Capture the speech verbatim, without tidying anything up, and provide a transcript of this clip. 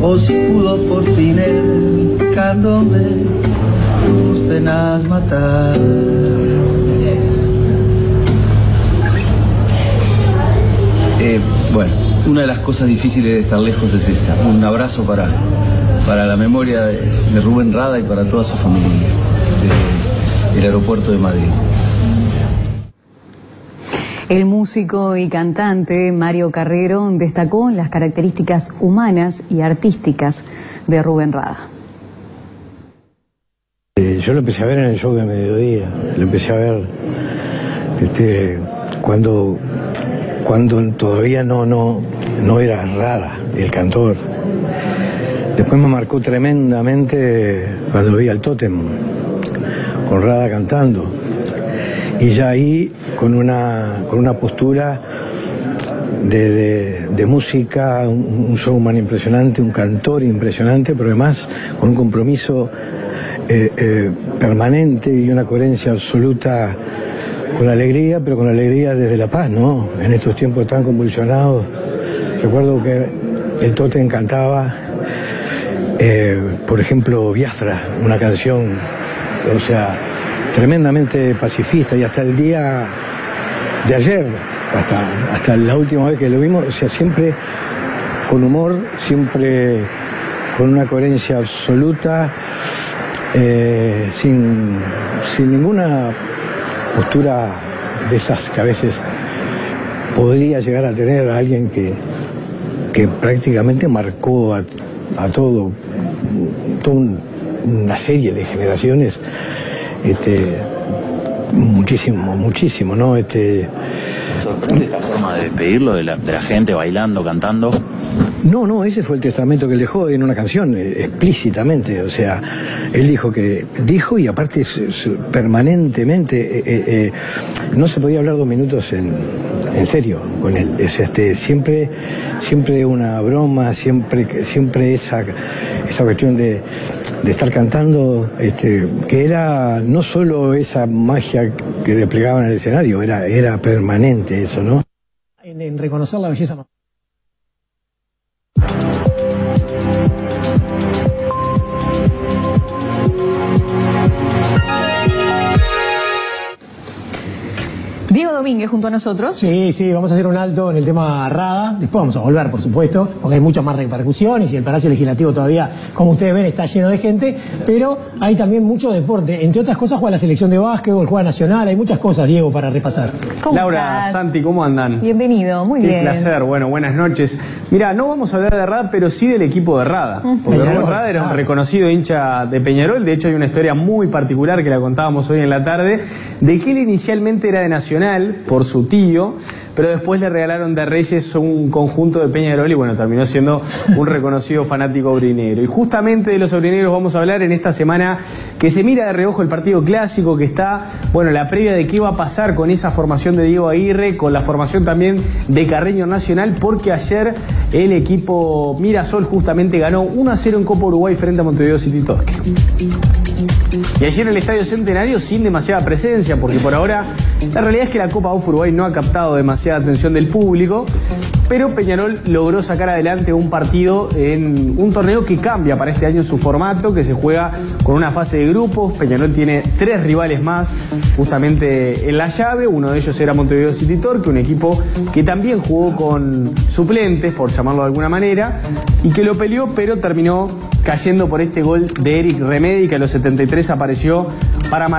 o si pudo por fin el candombe tus penas matar. Eh, bueno, una de las cosas difíciles de estar lejos es esta. Un abrazo para, para la memoria de, de Rubén Rada y para toda su familia de, del aeropuerto de Madrid. El músico y cantante Mario Carrero destacó las características humanas y artísticas de Rubén Rada. Yo lo empecé a ver en el show de mediodía, lo empecé a ver este, cuando, cuando todavía no, no, no era Rada el cantor. Después me marcó tremendamente cuando vi al Tótem, con Rada cantando. Y ya ahí con una, con una postura de, de, de música, un, un showman impresionante, un cantor impresionante, pero además con un compromiso eh, eh, permanente y una coherencia absoluta con la alegría, pero con la alegría desde la paz, ¿no? En estos tiempos tan convulsionados. Recuerdo que el Tótem cantaba, eh, por ejemplo, Biafra, una canción, o sea, tremendamente pacifista, y hasta el día de ayer, hasta, hasta la última vez que lo vimos, o sea, siempre con humor, siempre con una coherencia absoluta, eh, sin, sin ninguna postura de esas que a veces podría llegar a tener a alguien que, que prácticamente marcó a, a todo, toda un, una serie de generaciones. Este, muchísimo, muchísimo, ¿no? Este, ¿Sorprende esta forma de despedirlo de la, de la gente bailando, cantando? No, no, ese fue el testamento que él dejó en una canción, eh, explícitamente. O sea, él dijo que, dijo y aparte su, su, permanentemente, eh, eh, no se podía hablar dos minutos en, en serio con él. Es, este, siempre, siempre una broma, siempre, siempre esa, esa cuestión de, de estar cantando, este, que era no solo esa magia que desplegaba en el escenario, era, era permanente eso, ¿no? En, en reconocer la belleza. Diego Domínguez junto a nosotros. Sí, sí, vamos a hacer un alto en el tema Rada. Después vamos a volver, por supuesto, porque hay muchas más repercusiones y el Palacio Legislativo todavía, como ustedes ven, está lleno de gente. Pero hay también mucho deporte. Entre otras cosas, juega la selección de básquetbol, juega Nacional. Hay muchas cosas, Diego, para repasar. ¿Cómo Laura, estás? Santi, ¿cómo andan? Bienvenido, muy Qué bien. Qué placer. Bueno, buenas noches. Mira, no vamos a hablar de Rada, pero sí del equipo de Rada. Porque Rubén Rada era un reconocido hincha de Peñarol. De hecho, hay una historia muy particular que la contábamos hoy en la tarde, de que él inicialmente era de Nacional, por su tío, pero después le regalaron de Reyes un conjunto de Peñarol y bueno, terminó siendo un reconocido fanático aurinegro. Y justamente de los aurinegros vamos a hablar en esta semana que se mira de reojo el partido clásico, que está, bueno, la previa de qué va a pasar con esa formación de Diego Aguirre, con la formación también de Carreño Nacional, porque ayer el equipo Mirasol justamente ganó uno a cero en Copa Uruguay frente a Montevideo City Torque. Y ayer en el Estadio Centenario sin demasiada presencia, porque por ahora la realidad es que la Copa U F Uruguay no ha captado demasiada atención del público, pero Peñarol logró sacar adelante un partido en un torneo que cambia para este año su formato, que se juega con una fase de grupos. Peñarol tiene tres rivales más justamente en la llave, uno de ellos era Montevideo City Torque, un equipo que también jugó con suplentes, por llamarlo de alguna manera, y que lo peleó, pero terminó cayendo por este gol de Eric Remedi, que a los setenta y tres apareció para